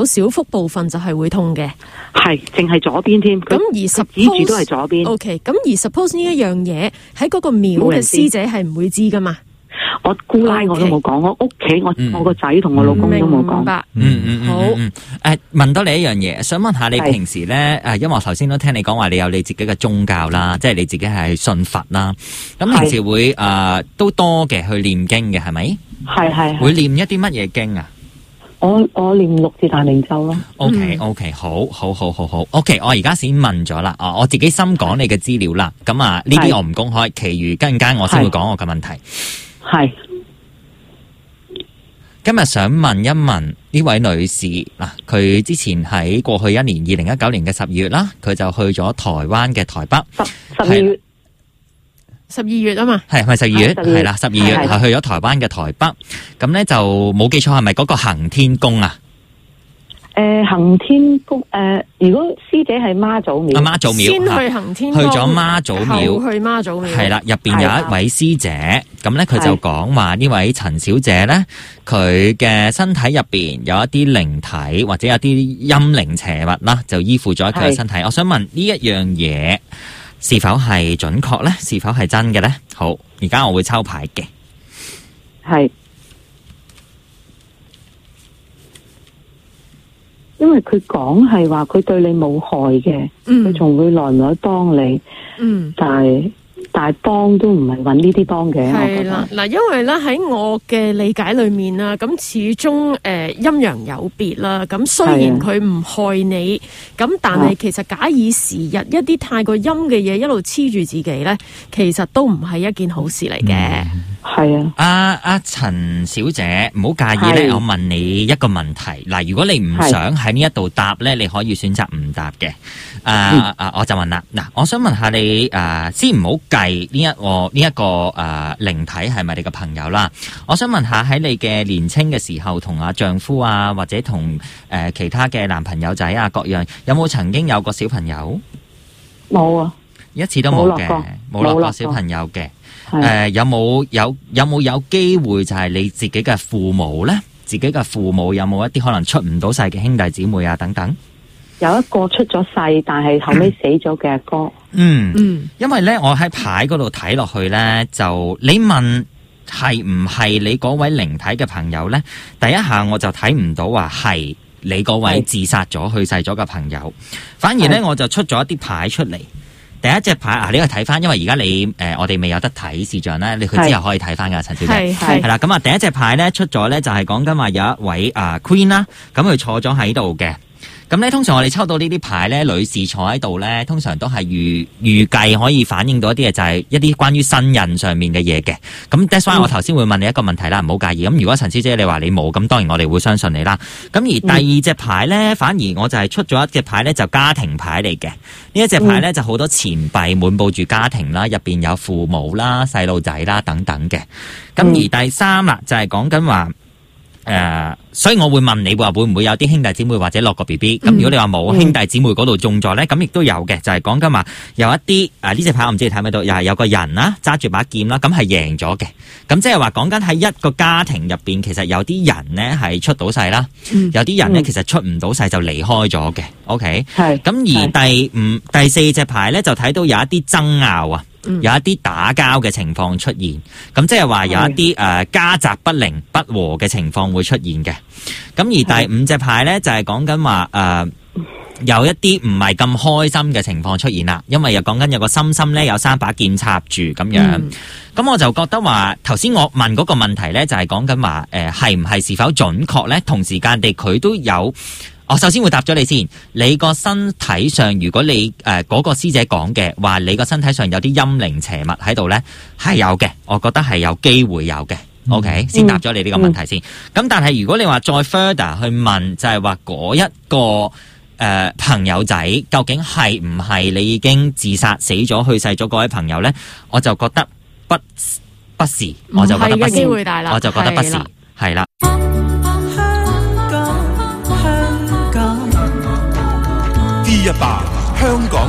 小腹部分就係會痛嘅， 係淨係左邊添。 咁而指住都係左邊。 OK， 咁而 suppose 呢一樣嘢喺嗰個廟嘅師姐係唔會知噶嘛？ 我姑奶我都冇講，我屋企我個仔同我老公都冇講。 明白。 好。問多你一樣嘢，想問下你平時咧因為我頭先都聽你講話，你有你自己嘅宗教啦，即係你自己係信佛啦。咁平時會都多嘅去念經嘅係咪？係。會念一啲乜嘢經啊？ 我念六字大明咒咯。 OK， 好。OK， 我而家先問咗啦。我自己心講你嘅資料啦。咁呢啲我唔公開，其餘跟間我先會講我嘅問題。係。今日想問一問呢位女士嗱，佢之前喺過去一年2019年嘅12月啦，佢就去咗台灣嘅台北。 12月啊嘛， 係咪12月？係啦，12月係去咗台灣嘅台北。咁咧就冇記錯，係咪嗰個行天宮啊？ 行天宮如果師姐係媽祖廟， 媽祖廟先去行天宮， 去咗媽祖廟， 後去媽祖廟， 係啦。入邊有一位師姐，咁咧佢就講話呢位陳小姐咧，佢嘅身體入邊有一啲靈體或者有啲陰靈邪物啦，就依附咗佢嘅身體。我想問呢一樣嘢是否係準確咧？是否係真嘅咧？好，而家我會抽牌嘅。 係。因為佢講係話佢對你冇害嘅，佢仲會來唔來幫你，但係幫都唔係揾呢啲幫嘅。係啦， 嗱，因為咧喺我嘅理解裏面啦，咁始終陰陽有別啦。咁雖然佢唔害你，咁但係其實假以時日，一啲太過陰嘅嘢一路黐住自己咧，其實都唔係一件好事嚟嘅。 係啊， 阿陳小姐，唔好介意咧，我問你一個問題。嗱，如果你唔想喺呢一度答咧，你可以選擇唔答嘅。我就問啦。嗱，我想問下你，先唔好計呢一個靈體係咪你嘅朋友啦？我想問下喺你嘅年青嘅時候，同丈夫啊，或者同其他嘅男朋友仔啊，各樣有冇曾經有過小朋友？ 冇啊， 一次都冇嘅，冇落過小朋友嘅。有冇機會就係你自己嘅父母咧？自己嘅父母有冇一啲可能出唔到世嘅兄弟姊妹啊？等等。 有一個出咗世，但係後尾死咗嘅阿哥。 因為咧，我喺牌嗰度睇落去咧，就你問係唔係你嗰位靈體嘅朋友咧？第一下我就睇唔到話係你嗰位自殺咗去世咗嘅朋友，反而咧我就出咗一啲牌出嚟。第一隻牌你可以睇翻，因為而家你我哋未有得睇視像咧，你佢之後可以睇翻噶，陳小姐係啦。咁第一隻牌咧出咗咧，就係講緊話有一位Queen 啦，咁佢坐咗喺度嘅。咁咧通常我哋抽到呢啲牌咧，女士坐喺度咧，通常都係預計可以反映到一啲嘢，就係一啲關於身孕上面嘅嘢嘅。咁 that's why 我頭先會問你一個問題啦，唔好介意。咁如果陳小姐你話你冇，咁當然我哋會相信你啦。咁而第二隻牌咧，反而我就係出咗一隻牌咧，就家庭牌嚟嘅。呢一隻牌咧就好多錢幣滿佈住家庭啦，入邊有父母啦、細路仔啦等等嘅。咁而第三啦，就係講緊話。所以我會問你話會唔會有啲兄弟姊妹或者落個 BB？ 咁如果你話冇兄弟姊妹嗰度中咗咧，咁亦都有嘅，就係講緊話有一啲呢隻牌我唔知你睇唔睇到，又係有個人啦揸住把劍啦，咁係贏咗嘅。咁即係話講緊喺一個家庭入邊，其實有啲人咧係出到世啦，有啲人咧其實出唔到世就離開咗嘅。OK， 係。咁而第四隻牌咧就睇到有一啲爭拗啊。有一啲打交嘅情況出現，咁即係話有一啲家宅不寧不和嘅情況會出現嘅。咁而第五隻牌咧就係講緊話有一啲唔係咁開心嘅情況出現啦，因為又講緊有個心咧有3把劍插住咁樣。咁我就覺得話頭先我問嗰個問題咧就係講緊話係唔係是否準確咧？同時間地佢都有。我首先會答咗你先，你個身體上，如果你嗰個師姐講嘅話，你個身體上有啲陰靈邪物喺度咧，係有嘅，我覺得係有機會有嘅。OK， 先答咗你呢個問題先。咁但係如果你話再 further 去問，就係話嗰一個朋友仔究竟係唔係你已經自殺死咗去世咗嗰位朋友咧？我就覺得不是，我就覺得不是，我就覺得不是，係啦。 D100香港